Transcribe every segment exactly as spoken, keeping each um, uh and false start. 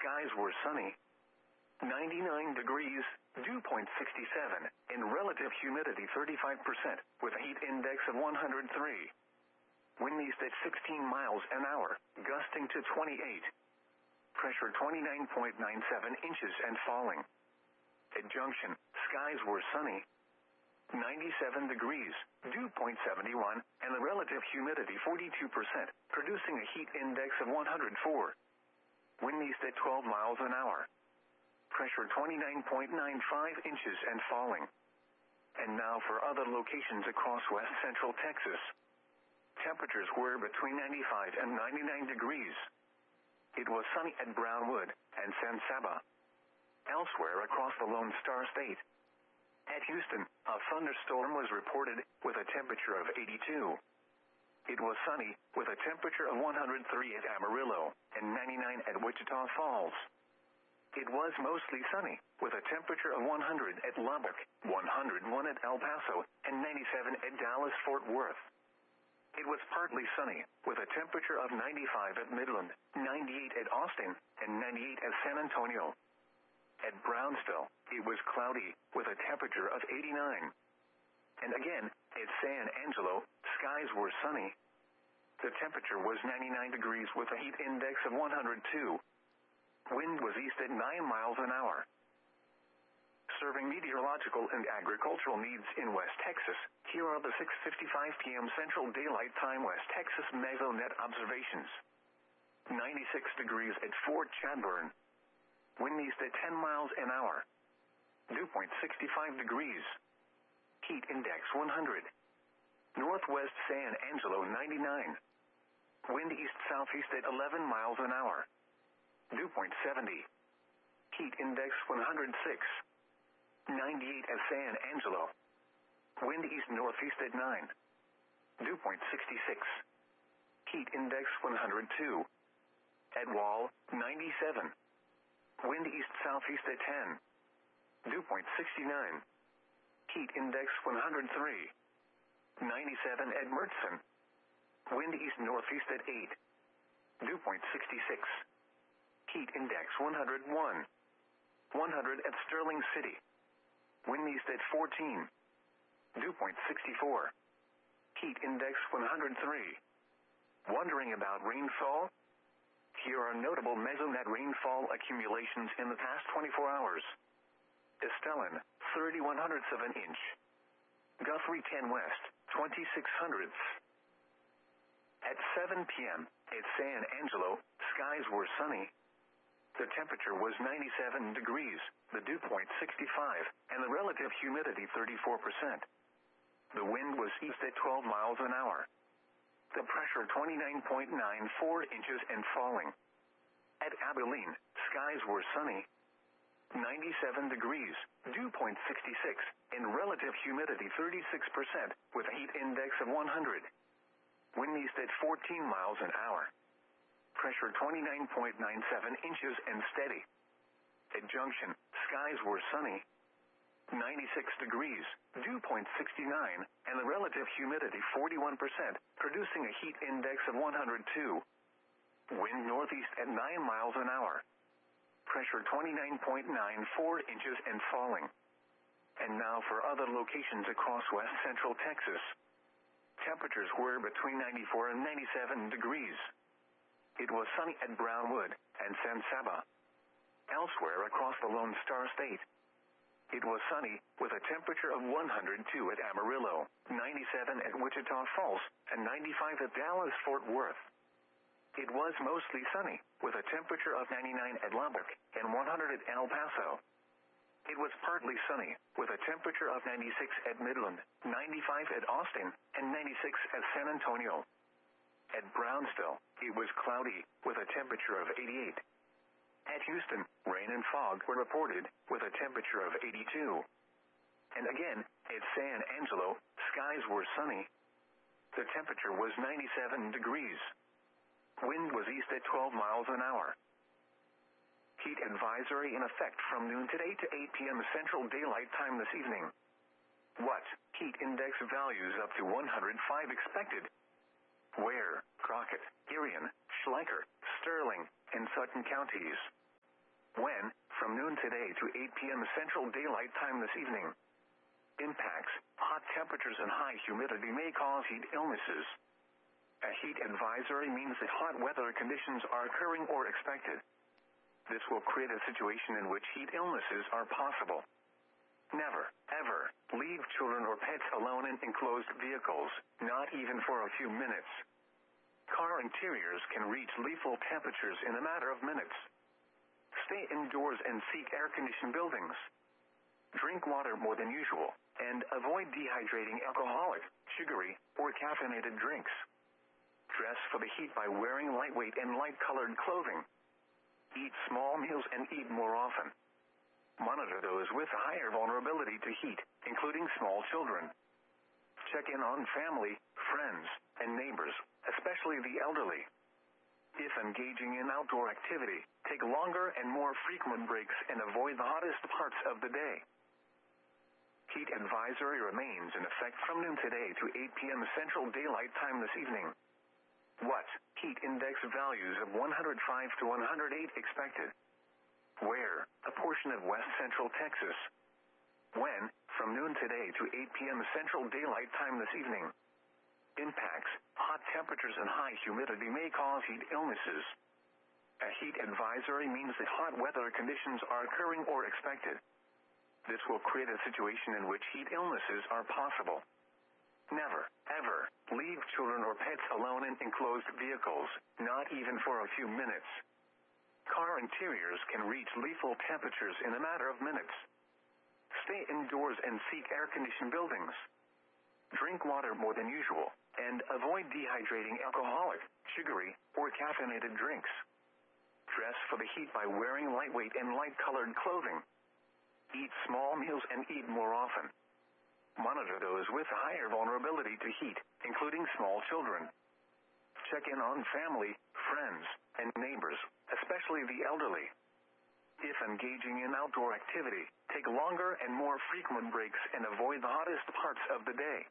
skies were sunny. ninety-nine degrees, dew point sixty-seven, and relative humidity thirty-five percent, with a heat index of one hundred three. Wind east at sixteen miles an hour, gusting to twenty-eight. Pressure twenty-nine point nine seven inches and falling. At Junction, skies were sunny. ninety-seven degrees, dew point seventy-one, and the relative humidity forty-two percent, producing a heat index of one hundred four. Wind east at twelve miles an hour. Pressure twenty-nine point nine five inches and falling. And now for other locations across west central Texas. Temperatures were between ninety-five and ninety-nine degrees. It was sunny at Brownwood and San Saba. Elsewhere across the Lone Star State. At Houston, a thunderstorm was reported with a temperature of eighty-two. It was sunny with a temperature of one hundred three at Amarillo and ninety-nine at Wichita Falls. It was mostly sunny with a temperature of one hundred at Lubbock, one hundred one at El Paso, and ninety-seven at Dallas-Fort Worth. It was partly sunny with a temperature of ninety-five at Midland, ninety-eight at Austin, and ninety-eight at San Antonio. At Brownsville, it was cloudy with a temperature of eighty-nine. And again, at San Angelo, skies were sunny. The temperature was ninety-nine degrees with a heat index of one hundred two. Wind was east at nine miles an hour. Serving meteorological and agricultural needs in West Texas, here are the six fifty-five p m Central Daylight Time West Texas Mesonet observations. ninety-six degrees at Fort Chadbourne. Wind east at ten miles an hour. Dew point sixty-five degrees. Heat index one hundred. Northwest San Angelo ninety-nine. Wind east-southeast at eleven miles an hour. Dew point seventy. Heat index one hundred six. ninety-eight at San Angelo. Wind east-northeast at nine. Dew point sixty-six. Heat index one hundred two. At Wall, ninety-seven. Wind east-southeast at ten. Dew point sixty-nine. Heat index one hundred three. ninety-seven at Murchison. Wind east-northeast at eight. Dew point sixty-six. Heat index one hundred one. one hundred at Sterling City. Wind east at fourteen. Dew point sixty-four. Heat index one hundred three. Wondering about rainfall? Here are notable Mesonet rainfall accumulations in the past twenty-four hours. Estellon, thirty-one hundredths of an inch. Guthrie ten West, twenty-six hundredths. At seven p m at San Angelo, skies were sunny. The temperature was ninety-seven degrees, the dew point sixty-five, and the relative humidity thirty-four percent. The wind was east at twelve miles an hour. The pressure twenty-nine point nine four inches and falling. At Abilene, skies were sunny. ninety-seven degrees, dew point sixty-six, and relative humidity thirty-six percent, with a heat index of one hundred. Wind east at fourteen miles an hour. Pressure twenty-nine point nine seven inches and steady. At Junction, skies were sunny. ninety-six degrees, dew point sixty-nine, and the relative humidity forty-one percent, producing a heat index of one hundred two. Wind northeast at nine miles an hour. Pressure twenty-nine point nine four inches and falling. And now for other locations across west central Texas. Temperatures were between ninety-four and ninety-seven degrees. It was sunny at Brownwood and San Saba. Elsewhere across the Lone Star State. It was sunny with a temperature of one hundred two at Amarillo, ninety-seven at Wichita Falls, and ninety-five at Dallas-Fort Worth. It was mostly sunny with a temperature of ninety-nine at Lubbock and one hundred at El Paso. It was partly sunny with a temperature of ninety-six at Midland, ninety-five at Austin, and ninety-six at San Antonio. At Brownsville, it was cloudy with a temperature of eighty-eight. At Houston, rain and fog were reported with a temperature of eighty-two. And again, at San Angelo, skies were sunny. The temperature was ninety-seven degrees. Wind was east at twelve miles an hour. Heat advisory in effect from noon today to eight p m Central Daylight Time this evening. What? Heat index values up to one hundred five expected. Where? Crockett, Irion, Schleicher, Sterling, and Sutton counties. When, from noon today to eight p.m. Central Daylight Time this evening. Impacts, hot temperatures and high humidity may cause heat illnesses. A heat advisory means that hot weather conditions are occurring or expected. This will create a situation in which heat illnesses are possible. Never, ever, leave children or pets alone in enclosed vehicles, not even for a few minutes. Car interiors can reach lethal temperatures in a matter of minutes. Stay indoors and seek air-conditioned buildings. Drink water more than usual, and avoid dehydrating alcoholic, sugary, or caffeinated drinks. Dress for the heat by wearing lightweight and light-colored clothing. Eat small meals and eat more often. Monitor those with higher vulnerability to heat, including small children. Check in on family, friends, and neighbors, especially the elderly. If engaging in outdoor activity, take longer and more frequent breaks and avoid the hottest parts of the day. Heat advisory remains in effect from noon today to eight p.m. Central Daylight Time this evening. What? Heat index values of one hundred five to one hundred eight expected. Where? A portion of west central Texas. When? From noon today to eight p.m. Central Daylight Time this evening. Impacts, hot temperatures and high humidity may cause heat illnesses. A heat advisory means that hot weather conditions are occurring or expected. This will create a situation in which heat illnesses are possible. Never, ever, leave children or pets alone in enclosed vehicles, not even for a few minutes. Car interiors can reach lethal temperatures in a matter of minutes. Stay indoors and seek air-conditioned buildings. Drink water more than usual, and avoid dehydrating alcoholic, sugary, or caffeinated drinks. Dress for the heat by wearing lightweight and light-colored clothing. Eat small meals and eat more often. Monitor those with higher vulnerability to heat, including small children. Check in on family, friends, and neighbors, especially the elderly. If engaging in outdoor activity, take longer and more frequent breaks and avoid the hottest parts of the day.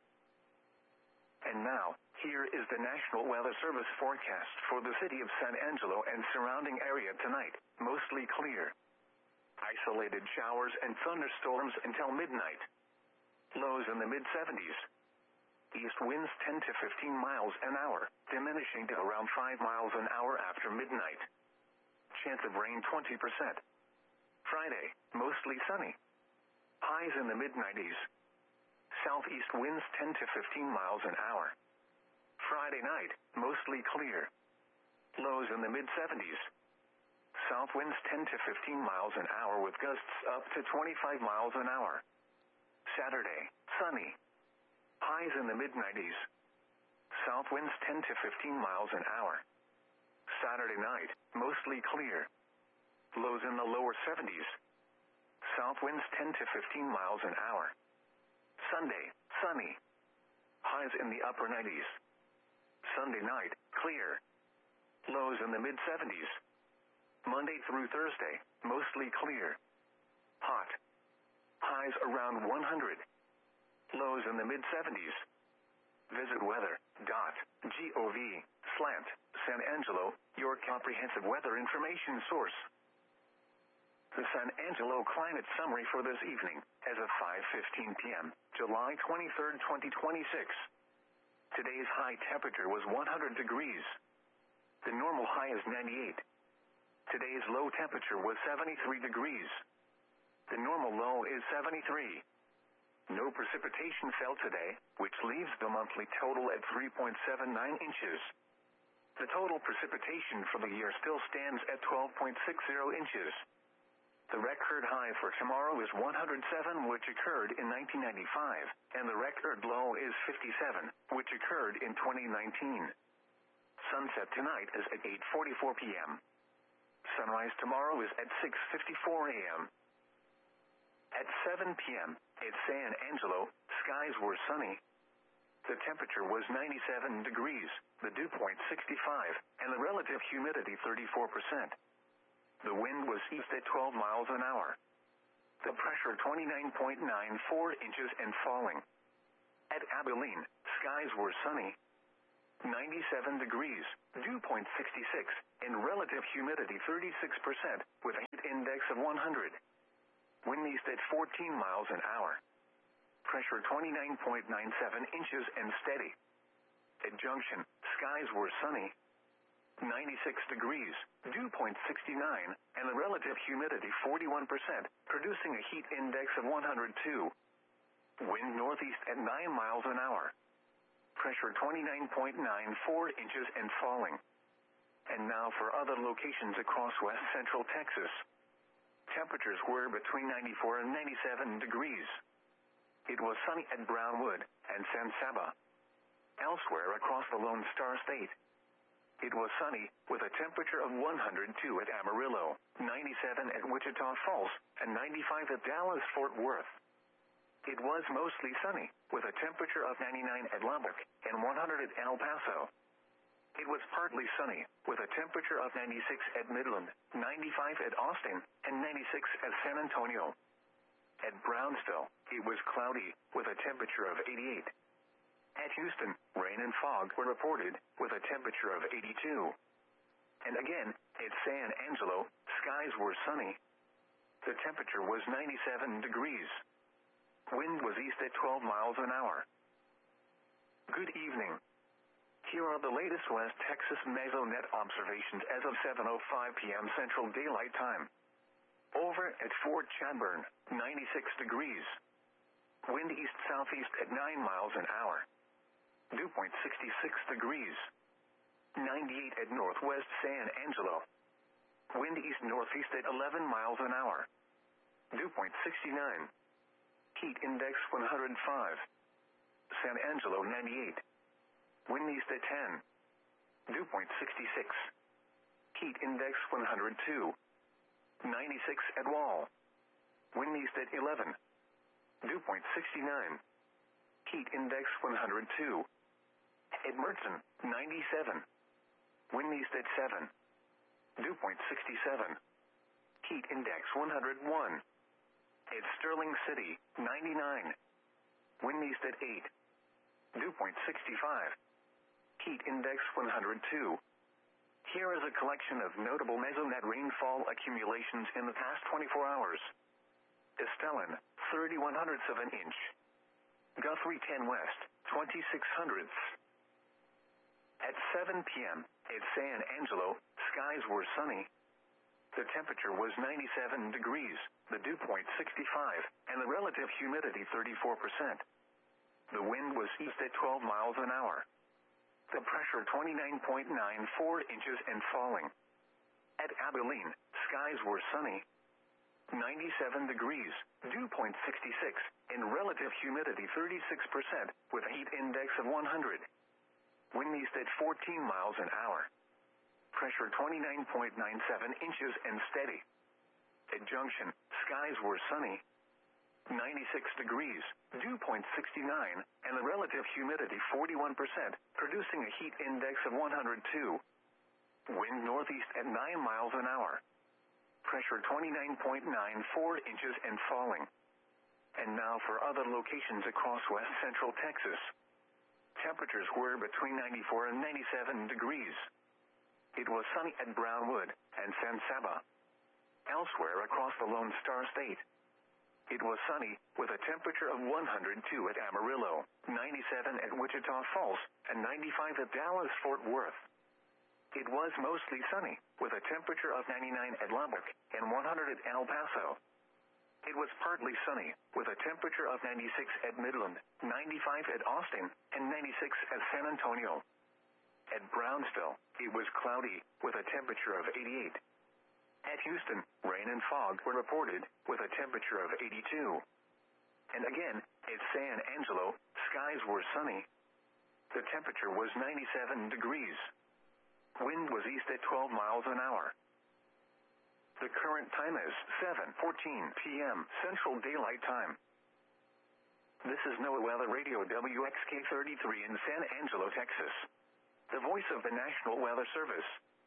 And now, here is the National Weather Service forecast for the city of San Angelo and surrounding area tonight. Mostly clear. Isolated showers and thunderstorms until midnight. Lows in the mid seventies. East winds ten to fifteen miles an hour, diminishing to around five miles an hour after midnight. Chance of rain twenty percent. Friday, mostly sunny. Highs in the mid nineties. Southeast winds ten to fifteen miles an hour. Friday night, mostly clear. Lows in the mid seventies. South winds ten to fifteen miles an hour with gusts up to twenty-five miles an hour. Saturday, sunny. Highs in the mid nineties. South winds ten to fifteen miles an hour. Saturday night, mostly clear. Lows in the lower seventies. South winds ten to fifteen miles an hour. Sunday, sunny. Highs in the upper nineties. Sunday night, clear. Lows in the mid seventies. Monday through Thursday, mostly clear. Hot. Highs around one hundred. Lows in the mid seventies. Visit weather dot gov slash San Angelo, your comprehensive weather information source. The San Angelo climate summary for this evening, as of five fifteen p.m., July twenty-third, twenty twenty-six. Today's high temperature was one hundred degrees. The normal high is ninety-eight. Today's low temperature was seventy-three degrees. The normal low is seventy-three. No precipitation fell today, which leaves the monthly total at three point seven nine inches. The total precipitation for the year still stands at twelve point six zero inches. The record high for tomorrow is one hundred seven, which occurred in nineteen ninety-five, and the record low is fifty-seven, which occurred in twenty nineteen. Sunset tonight is at eight forty-four p.m. Sunrise tomorrow is at six fifty-four a.m. At seven p.m. at San Angelo, skies were sunny. The temperature was ninety-seven degrees, the dew point sixty-five, and the relative humidity thirty-four percent. The wind was east at twelve miles an hour. The pressure twenty-nine point nine four inches and falling. At Abilene, skies were sunny. ninety-seven degrees, dew point sixty-six, and relative humidity thirty-six percent, with a heat index of one hundred. Wind east at fourteen miles an hour. Pressure twenty-nine point nine seven inches and steady. At Junction, skies were sunny. ninety-six degrees, dew point sixty-nine, and the relative humidity forty-one percent, producing a heat index of one hundred two. Wind northeast at nine miles an hour. Pressure twenty-nine point nine four inches and falling. And now for other locations across west central Texas. Temperatures were between ninety-four and ninety-seven degrees. It was sunny at Brownwood and San Saba. Elsewhere across the Lone Star State, it was sunny, with a temperature of one hundred two at Amarillo, ninety-seven at Wichita Falls, and ninety-five at Dallas-Fort Worth. It was mostly sunny, with a temperature of ninety-nine at Lubbock and one hundred at El Paso. It was partly sunny, with a temperature of ninety-six at Midland, ninety-five at Austin, and ninety-six at San Antonio. At Brownsville, it was cloudy, with a temperature of eighty-eight. At Houston, rain and fog were reported, with a temperature of eighty-two. And again, at San Angelo, skies were sunny. The temperature was ninety-seven degrees. Wind was east at twelve miles an hour. Good evening. Here are the latest West Texas Mesonet observations as of seven oh five p.m. Central Daylight Time. Over at Fort Chadbourne, ninety-six degrees. Wind east-southeast at nine miles an hour. Dew point sixty-six degrees. ninety-eight at Northwest San Angelo. Wind east-northeast at eleven miles an hour. Dew point sixty-nine. Heat index one hundred five. San Angelo ninety-eight. Wind east at ten. Dew point sixty-six. Heat index one hundred two. ninety-six at Wall. Wind east at eleven. Dew point sixty-nine. Heat index one hundred two. At Mertzen, ninety-seven. Wind east at seven. Dew point sixty-seven. Heat index one hundred one. At Sterling City, ninety-nine. Wind east at eight. Dew point sixty-five. Heat index one hundred two. Here is a collection of notable Mesonet rainfall accumulations in the past twenty-four hours. Estelin, thirty-one hundredths of an inch. Guthrie ten West, twenty-six hundredths. At seven p.m., at San Angelo, skies were sunny. The temperature was ninety-seven degrees, the dew point sixty-five, and the relative humidity thirty-four percent. The wind was east at twelve miles an hour. The pressure twenty-nine point nine four inches and falling. At Abilene, skies were sunny. ninety-seven degrees, dew point sixty-six, and relative humidity thirty-six percent, with a heat index of one hundred. Wind east at fourteen miles an hour. Pressure twenty-nine point nine seven inches and steady. At Junction, skies were sunny. ninety-six degrees, dew point sixty-nine, and the relative humidity forty-one percent, producing a heat index of one hundred two. Wind northeast at nine miles an hour. Pressure twenty-nine point nine four inches and falling. And now for other locations across west central Texas. Temperatures were between ninety-four and ninety-seven degrees. It was sunny at Brownwood and San Saba. Elsewhere across the Lone Star State, it was sunny, with a temperature of one hundred two at Amarillo, ninety-seven at Wichita Falls, and ninety-five at Dallas-Fort Worth. It was mostly sunny, with a temperature of ninety-nine at Lubbock and one hundred at El Paso. It was partly sunny, with a temperature of ninety-six at Midland, ninety-five at Austin, and ninety-six at San Antonio. At Brownsville, it was cloudy, with a temperature of eighty-eight. At Houston, rain and fog were reported, with a temperature of eighty-two. And again, at San Angelo, skies were sunny. The temperature was ninety-seven degrees. Wind was east at twelve miles an hour. The current time is seven fourteen p.m. Central Daylight Time. This is NOAA Weather Radio W X K thirty-three in San Angelo, Texas. The voice of the National Weather Service.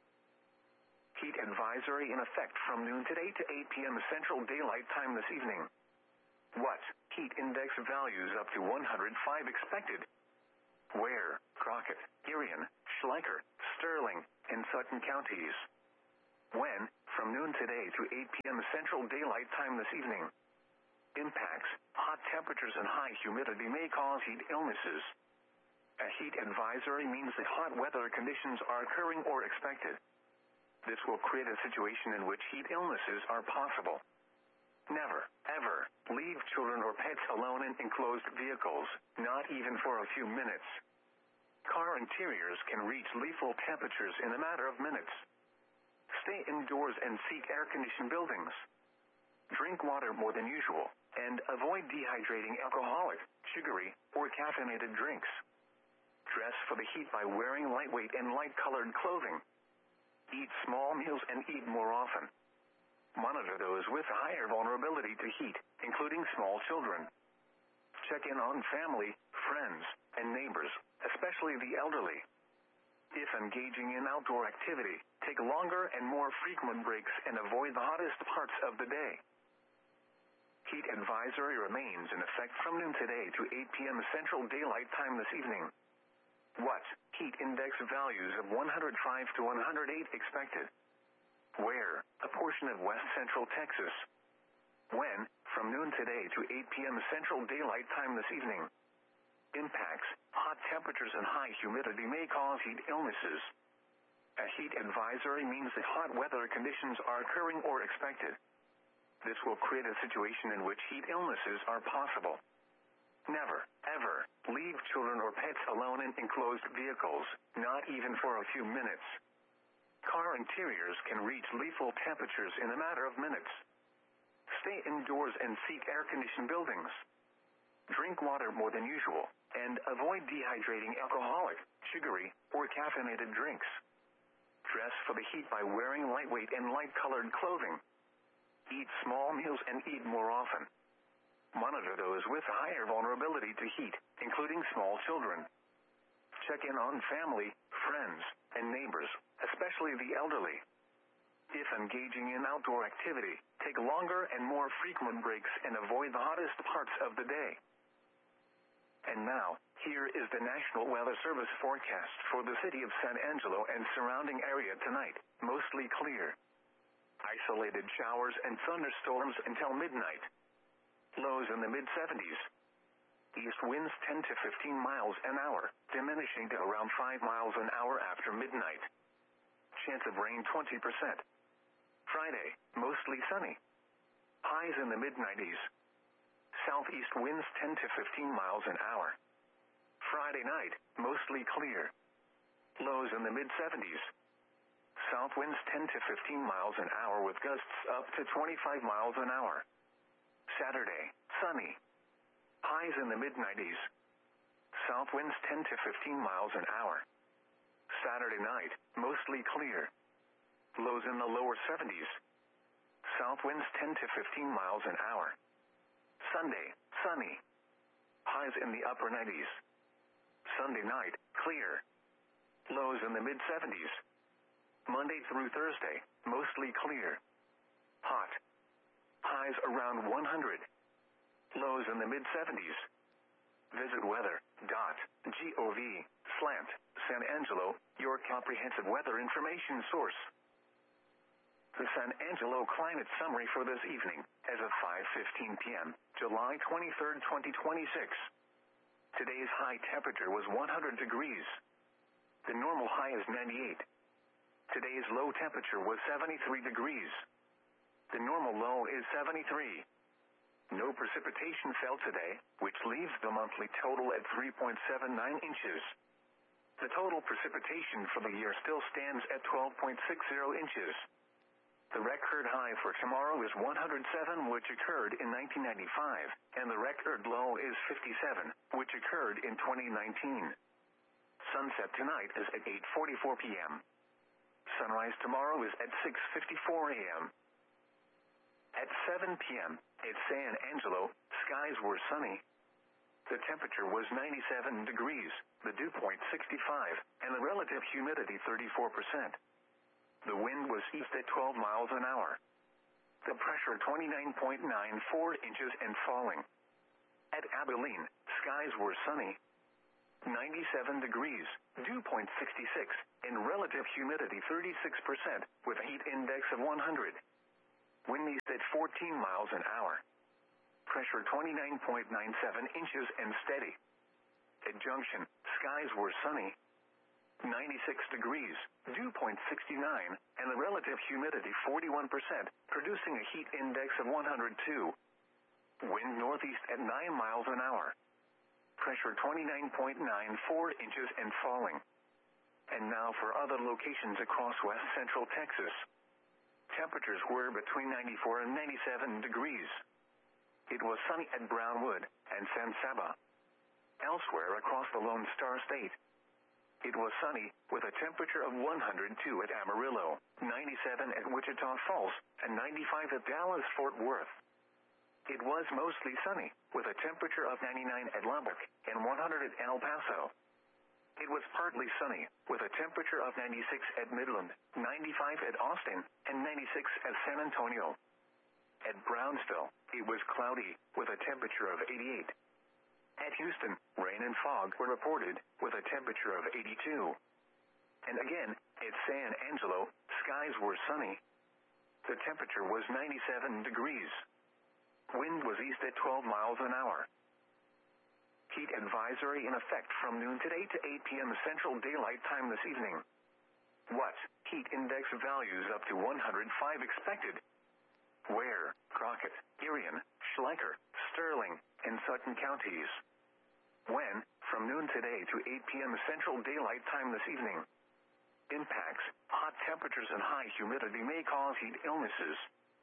Heat advisory in effect from noon today to eight p.m. Central Daylight Time this evening. What? Heat index values up to one hundred five expected. Ware, Crockett, Irion, Schleicher, Sterling, and Sutton counties. When, from noon today to eight p.m. Central Daylight Time this evening. Impacts, hot temperatures and high humidity may cause heat illnesses. A heat advisory means that hot weather conditions are occurring or expected. This will create a situation in which heat illnesses are possible. Never, ever, leave children or pets alone in enclosed vehicles, not even for a few minutes. Car interiors can reach lethal temperatures in a matter of minutes. Stay indoors and seek air-conditioned buildings. Drink water more than usual, and avoid dehydrating alcoholic, sugary, or caffeinated drinks. Dress for the heat by wearing lightweight and light-colored clothing. Eat small meals and eat more often. Monitor those with higher vulnerability to heat, including small children. Check in on family, friends, and neighbors, especially the elderly. If engaging in outdoor activity, take longer and more frequent breaks and avoid the hottest parts of the day. Heat advisory remains in effect from noon today to eight p.m. Central Daylight Time this evening. What? Heat index values of one hundred five to one hundred eight expected. Where? A portion of west central Texas. When? From noon today to eight p.m. Central Daylight Time this evening. Impacts, hot temperatures and high humidity may cause heat illnesses. A heat advisory means that hot weather conditions are occurring or expected. This will create a situation in which heat illnesses are possible. Never, ever, leave children or pets alone in enclosed vehicles, not even for a few minutes. Car interiors can reach lethal temperatures in a matter of minutes. Stay indoors and seek air-conditioned buildings. Drink water more than usual, and avoid dehydrating alcoholic, sugary, or caffeinated drinks. Dress for the heat by wearing lightweight and light-colored clothing. Eat small meals and eat more often. Monitor those with higher vulnerability to heat, including small children. Check in on family, friends, and neighbors, especially the elderly. If engaging in outdoor activity, take longer and more frequent breaks and avoid the hottest parts of the day. And now, here is the National Weather Service forecast for the city of San Angelo and surrounding area tonight. Mostly clear. Isolated showers and thunderstorms until midnight. Lows in the mid seventies. East winds ten to fifteen miles an hour, diminishing to around five miles an hour after midnight. Chance of rain twenty percent. Friday, mostly sunny. Highs in the mid nineties. Southeast winds ten to fifteen miles an hour. Friday night, mostly clear. Lows in the mid seventies. South winds ten to fifteen miles an hour with gusts up to twenty-five miles an hour. Saturday, sunny. Highs in the mid nineties. South winds ten to fifteen miles an hour. Saturday night, mostly clear. Lows in the lower seventies. South winds ten to fifteen miles an hour. Sunday, sunny. Highs in the upper nineties. Sunday night, clear. Lows in the mid seventies. Monday through Thursday, mostly clear. Hot. Highs around one hundred. Lows in the mid seventies. Visit weather dot gov slant San Angelo, your comprehensive weather information source. The San Angelo climate summary for this evening, as of five fifteen p.m., July twenty-third, twenty twenty-six. Today's high temperature was one hundred degrees. The normal high is ninety-eight. Today's low temperature was seventy-three degrees. The normal low is seventy-three. No precipitation fell today, which leaves the monthly total at three point seven nine inches. The total precipitation for the year still stands at twelve point six zero inches. The record high for tomorrow is one hundred seven, which occurred in nineteen ninety-five, and the record low is fifty-seven, which occurred in twenty nineteen. Sunset tonight is at eight forty-four p.m. Sunrise tomorrow is at six fifty-four a.m. At seven p.m., at San Angelo, skies were sunny. The temperature was ninety-seven degrees, the dew point sixty-five, and the relative humidity thirty-four percent. The wind was east at twelve miles an hour. The pressure twenty-nine point nine four inches and falling. At Abilene, skies were sunny. ninety-seven degrees, dew point sixty-six, and relative humidity thirty-six percent, with a heat index of one hundred. Wind east at fourteen miles an hour. Pressure twenty-nine point nine seven inches and steady. At Junction, skies were sunny. ninety-six degrees, dew point sixty-nine, and the relative humidity forty-one percent, producing a heat index of one hundred two. Wind northeast at nine miles an hour. Pressure twenty-nine point nine four inches and falling. And now for other locations across west central Texas. Temperatures were between ninety-four and ninety-seven degrees. It was sunny at Brownwood and San Saba. Elsewhere across the Lone Star State, it was sunny with a temperature of one hundred two at Amarillo, ninety-seven at Wichita Falls, and ninety-five at Dallas-Fort Worth. It was mostly sunny with a temperature of ninety-nine at Lubbock and one hundred at El Paso. It was partly sunny with a temperature of ninety-six at Midland, ninety-five at Austin, and ninety-six at San Antonio. At Brownsville, it was cloudy with a temperature of eighty-eight. At Houston, rain and fog were reported with a temperature of eighty-two. And again, at San Angelo, skies were sunny. The temperature was ninety-seven degrees. Wind was east at twelve miles an hour. Heat advisory in effect from noon today to eight p.m. Central Daylight Time this evening. What? Heat index values up to one hundred five expected. Where? Crockett, Irion, Schleicher, Sterling, and Sutton counties. When? From noon today to eight p.m. Central Daylight Time this evening. Impacts: hot temperatures and high humidity may cause heat illnesses.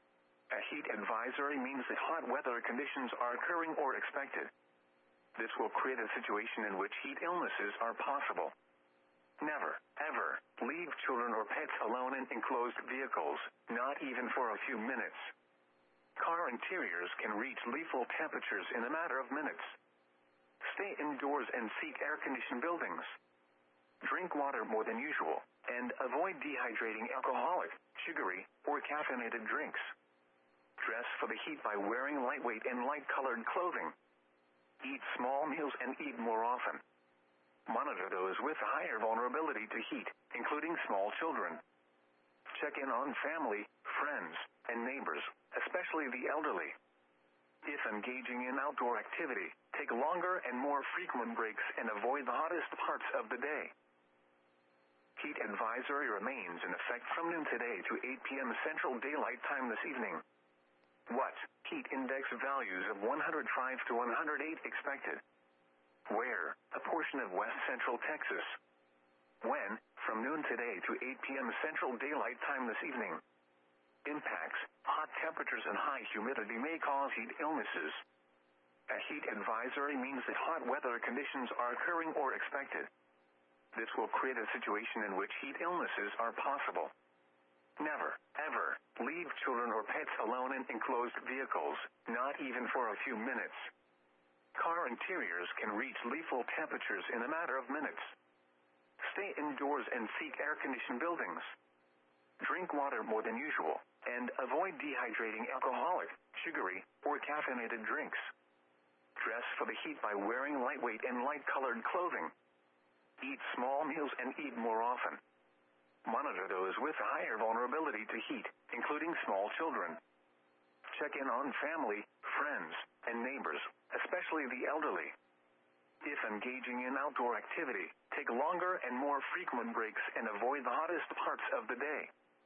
A heat advisory means that hot weather conditions are occurring or expected. This will create a situation in which heat illnesses are possible. Never, ever, leave children or pets alone in enclosed vehicles, not even for a few minutes. Car interiors can reach lethal temperatures in a matter of minutes. Stay indoors and seek air-conditioned buildings. Drink water more than usual, and avoid dehydrating alcoholic, sugary, or caffeinated drinks. Dress for the heat by wearing lightweight and light-colored clothing. Eat small meals and eat more often. Monitor those with higher vulnerability to heat, including small children. Check in on family, friends, and neighbors, especially the elderly. If engaging in outdoor activity, take longer and more frequent breaks and avoid the hottest parts of the day. Heat advisory remains in effect from noon today to eight p.m. Central Daylight Time this evening. What? Heat index values of one hundred five to one hundred eight expected. Where? A portion of west central Texas. When? From noon today to eight p.m. Central Daylight Time this evening. Impacts: hot temperatures and high humidity may cause heat illnesses. A heat advisory means that hot weather conditions are occurring or expected. This will create a situation in which heat illnesses are possible. Never, ever, leave children or pets alone in enclosed vehicles, not even for a few minutes. Car interiors can reach lethal temperatures in a matter of minutes. Stay indoors and seek air-conditioned buildings. Drink water more than usual, and avoid dehydrating alcoholic, sugary, or caffeinated drinks. Dress for the heat by wearing lightweight and light-colored clothing. Eat small meals and eat more often. Monitor those with higher vulnerability to heat, including small children. Check in on family, friends, and neighbors, especially the elderly. If engaging in outdoor activity, take longer and more frequent breaks and avoid the hottest parts of the day.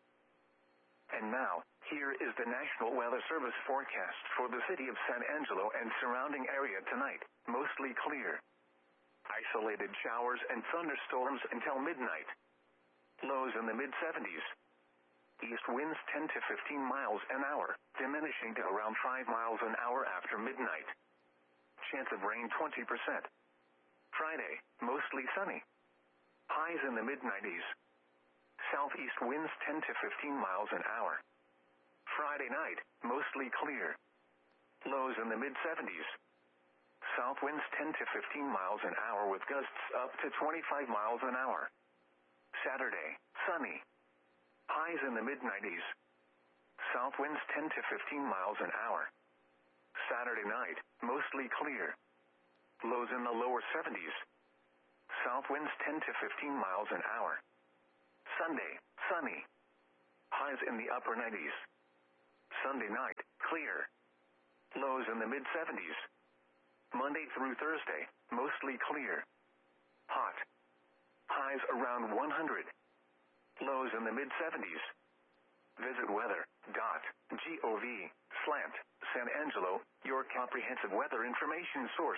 And now, here is the National Weather Service forecast for the city of San Angelo and surrounding area tonight. Mostly clear. Isolated showers and thunderstorms until midnight. Lows in the mid seventies. East winds ten to fifteen miles an hour, diminishing to around five miles an hour after midnight. Chance of rain twenty percent. Friday, mostly sunny. Highs in the mid nineties. Southeast winds ten to fifteen miles an hour. Friday night, mostly clear. Lows in the mid seventies. South winds ten to fifteen miles an hour with gusts up to twenty-five miles an hour. Saturday, sunny. Highs in the mid nineties. South winds ten to fifteen miles an hour. Saturday night, mostly clear. Lows in the lower seventies. south winds ten to fifteen miles an hour. Sunday, sunny. Highs in the upper nineties. Sunday night, clear. Lows in the mid seventies. Monday through Thursday, mostly clear. Hot. Highs around one hundred. Lows in the mid seventies. Visit weather dot gov slash San Angelo, your comprehensive weather information source.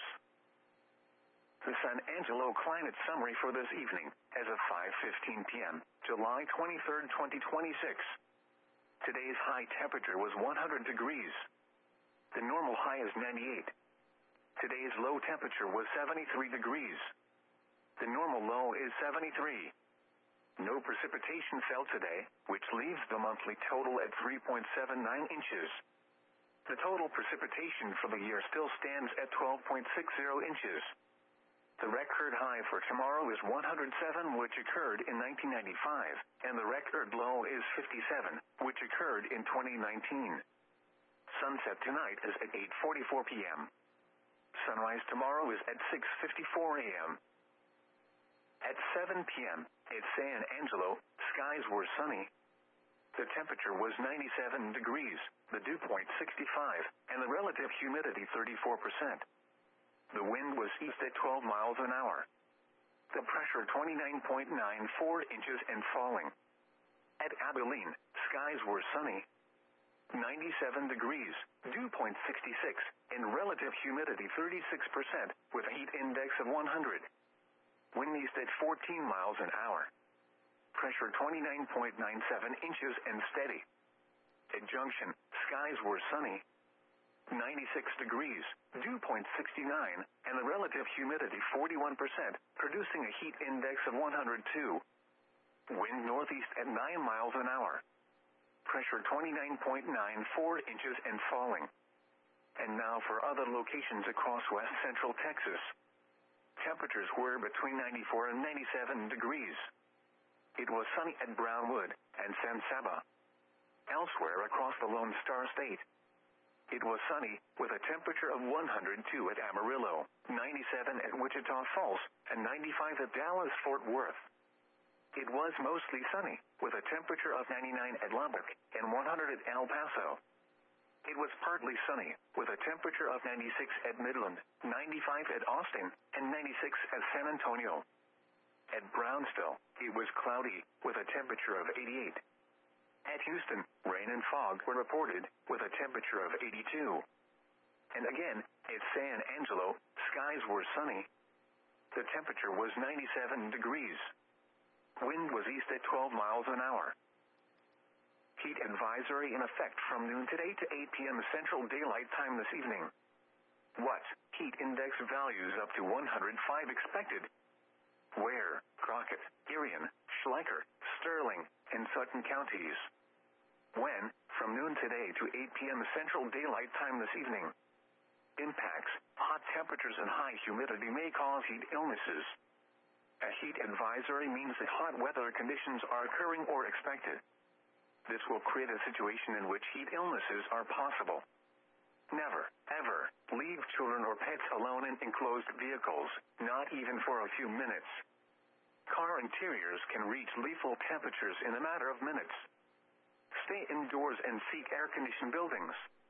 The San Angelo climate summary for this evening, as of five fifteen p.m., July twenty-third, twenty twenty-six. Today's high temperature was one hundred degrees. The normal high is ninety-eight. Today's low temperature was seventy-three degrees. The normal low is seventy-three. No precipitation fell today, which leaves the monthly total at three point seven nine inches. The total precipitation for the year still stands at twelve point six zero inches. The record high for tomorrow is one hundred seven, which occurred in nineteen ninety-five, and the record low is fifty-seven, which occurred in twenty nineteen. Sunset tonight is at eight forty-four p.m. Sunrise tomorrow is at six fifty-four a.m. At seven p.m., at San Angelo, skies were sunny. The temperature was ninety-seven degrees, the dew point sixty-five, and the relative humidity thirty-four percent. The wind was east at twelve miles an hour. The pressure twenty-nine point nine four inches and falling. At Abilene, skies were sunny. ninety-seven degrees, dew point sixty-six, and relative humidity thirty-six percent, with a heat index of one hundred. Wind east at fourteen miles an hour. Pressure twenty-nine point nine seven inches and steady. At Junction, skies were sunny. ninety-six degrees, dew point sixty-nine, and the relative humidity forty-one percent, producing a heat index of one hundred two. Wind northeast at nine miles an hour. Pressure twenty-nine point nine four inches and falling. And now for other locations across west central Texas. Temperatures were between ninety-four and ninety-seven degrees. It was sunny at Brownwood and San Saba. Elsewhere across the Lone Star State, it was sunny, with a temperature of one hundred two at Amarillo, ninety-seven at Wichita Falls, and ninety-five at Dallas-Fort Worth. It was mostly sunny, with a temperature of ninety-nine at Lubbock and one hundred at El Paso. It was partly sunny, with a temperature of ninety-six at Midland, ninety-five at Austin, and ninety-six at San Antonio. At Brownsville, it was cloudy, with a temperature of eighty-eight. At Houston, rain and fog were reported, with a temperature of eighty-two. And again, at San Angelo, skies were sunny. The temperature was ninety-seven degrees. Wind was east at twelve miles an hour. Heat advisory in effect from noon today to eight p.m. Central Daylight Time this evening. What? Heat index values up to one hundred five expected. Where? Crockett, Irion, Schleicher, Sterling, and Sutton counties. When? From noon today to eight p.m. Central Daylight Time this evening. Impacts. Hot temperatures and high humidity may cause heat illnesses. A heat advisory means that hot weather conditions are occurring or expected. This will create a situation in which heat illnesses are possible. Never, ever, leave children or pets alone in enclosed vehicles, not even for a few minutes. Car interiors can reach lethal temperatures in a matter of minutes. Stay indoors and seek air-conditioned buildings.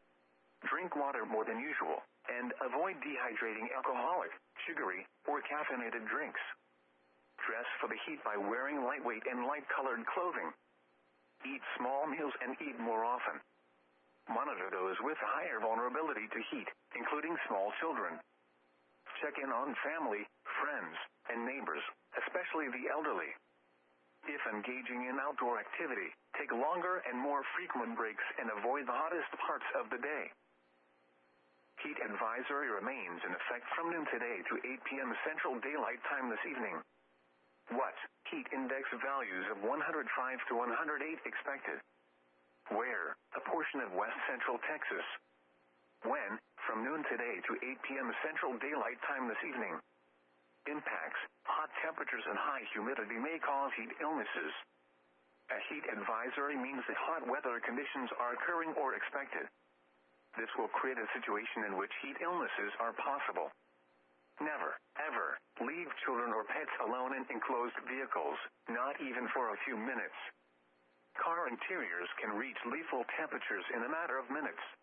Drink water more than usual, and avoid dehydrating alcoholic, sugary, or caffeinated drinks. Dress for the heat by wearing lightweight and light-colored clothing. Eat small meals and eat more often. Monitor those with higher vulnerability to heat, including small children. Check in on family, friends, and neighbors, especially the elderly. If engaging in outdoor activity, take longer and more frequent breaks and avoid the hottest parts of the day. Heat advisory remains in effect from noon today to eight p.m. Central Daylight Time this evening. What? Heat index values of one hundred five to one hundred eight expected. Where? A portion of west central Texas. When? From noon today to eight p.m. Central Daylight Time this evening. Impacts. Hot temperatures and high humidity may cause heat illnesses. A heat advisory means that hot weather conditions are occurring or expected. This will create a situation in which heat illnesses are possible. Never, ever, leave children or pets alone in enclosed vehicles, not even for a few minutes. Car interiors can reach lethal temperatures in a matter of minutes.